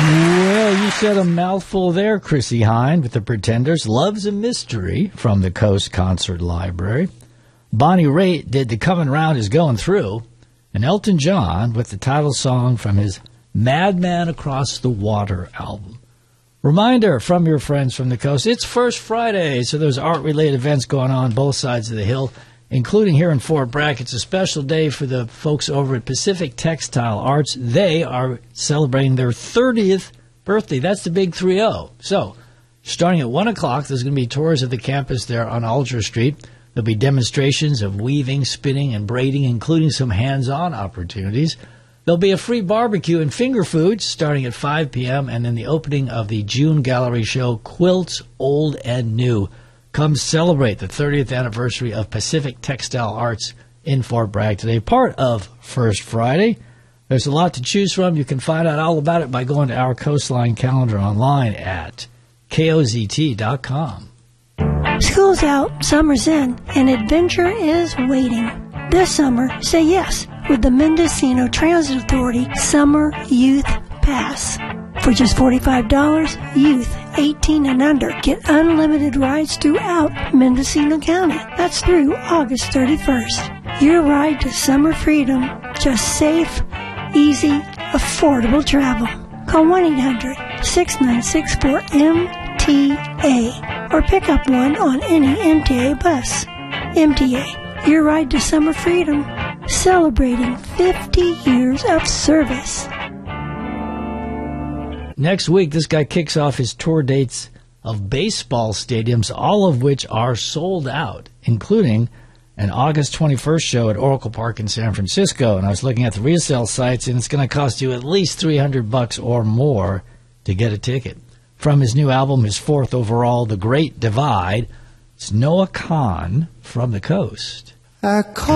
Well, you said a mouthful there, Chrissy Hine with the Pretenders. Love's a Mystery from the Coast Concert Library. Bonnie Raitt did The Comin' Round Is Going Through. And Elton John with the title song from his Madman Across the Water album. Reminder from your friends from the coast, it's First Friday, so there's art-related events going on both sides of the hill, including here in Fort Bragg. It's a special day for the folks over at Pacific Textile Arts. They are celebrating their 30th birthday. That's the big 3-0. So, starting at 1 o'clock, there's going to be tours of the campus there on Alger Street. There'll be demonstrations of weaving, spinning, and braiding, including some hands-on opportunities. There'll be a free barbecue and finger foods starting at 5 p.m., and then the opening of the June gallery show, Quilts Old and New. Come celebrate the 30th anniversary of Pacific Textile Arts in Fort Bragg today, part of First Friday. There's a lot to choose from. You can find out all about it by going to our Coastline calendar online at kozt.com. School's out, summer's in, and adventure is waiting. This summer, say yes with the Mendocino Transit Authority Summer Youth Pass. For just $45, youth 18 and under get unlimited rides throughout Mendocino County. That's through August 31st. Your ride to summer freedom, just safe, easy, affordable travel. Call 1-800-696-4MTA or pick up one on any MTA bus. MTA, your ride to summer freedom, celebrating 50 years of service. Next week, this guy kicks off his tour dates of baseball stadiums, all of which are sold out, including an August 21st show at Oracle Park in San Francisco. And I was looking at the resale sites, and it's going to cost you at least $300 or more to get a ticket. From his new album, his fourth overall, The Great Divide, it's Noah Kahan from the coast.